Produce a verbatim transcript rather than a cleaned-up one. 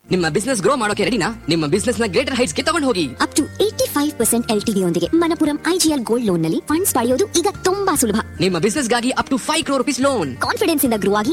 ನಿಮ್ಮ business grow ಮಾಡೋಕೆ ರೆಡಿನಾ? ನಿಮ್ಮ ಬಿಸ್ನೆಸ್ ನ ಗ್ರೇಟರ್ ಹೈಟ್ಸ್ ಗೆ ತಗೊಂಡು ಹೋಗಿ. Up to eighty five percent L T V ಯೊಂದಿಗೆ ಮಣಪುರಂ ಐಜಿಎಲ್ ಗೋಲ್ಡ್ ಲೋನ್ ನಲ್ಲಿ ಫಂಡ್ಸ್ ಪಡೆಯೋದು ಈಗ ತುಂಬಾ ಸುಲಭ. ನಿಮ್ಮ ಬಿಸ್ನೆಸ್ ಗಾಗಿ up to five crore rupees loan. Confidence ಇಂದ ಗ್ರೋ ಆಗಿ